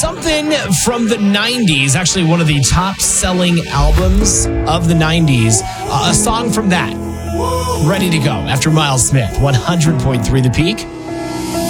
Something from the 90s, actually one of the top-selling albums of the 90s. A song from that. Ready to go after Miles Smith, 100.3 The Peak.